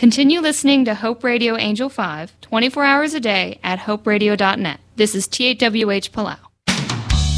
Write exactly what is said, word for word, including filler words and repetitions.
Continue listening to Hope Radio Angel five twenty-four hours a day at hope radio dot net. This is T eight W H Palau.